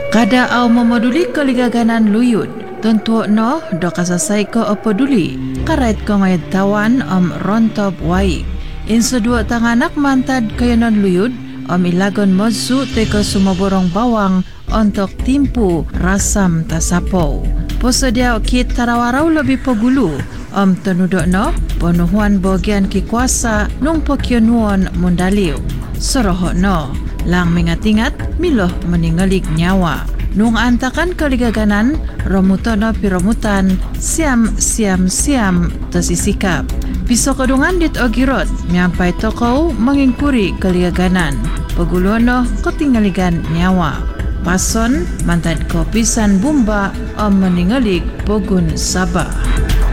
Kada au memaduli keligaganan luyut, tentu no do kasasai ko peduli, karait ko ngayad tawan rontob waik. Inso dua tanganak mantad kayanon luyut, ilagon mozu teko sumaborong bawang untuk timpu rasam tasapo. Posedia kit tarawarau lebih pegulu, tenudok no, penuhuan bagian ki kuasa nung pokyonuan mundaliw. Sorohok no, lang mengat-ingat miloh meningalik nyawa. Nung antakan keligaganan, romutono piromutan, siam tesisikap. Piso kedungan dit ogirot, nyampai toko mengingkuri keligaganan. Pegulono ketinggaligan nyawa. Pason mantad kopisan bumba meningalik pogun sabah.